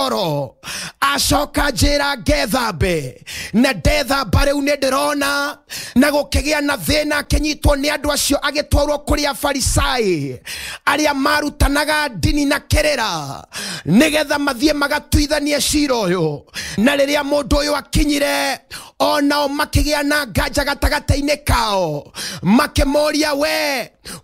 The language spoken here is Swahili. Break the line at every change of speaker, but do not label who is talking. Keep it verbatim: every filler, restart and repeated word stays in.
oro acoka njira ngethambe na ndethamba riu ni ndirona na gukigia na thina akinyitwo ni andu acio agitwarwo kuri afarisai aria marutanaga dini na kirira nigetha mathie magatuithanie cira uyu na riria mundu uyu akinyire onao makigia na nganja gatagataini kao makimoria we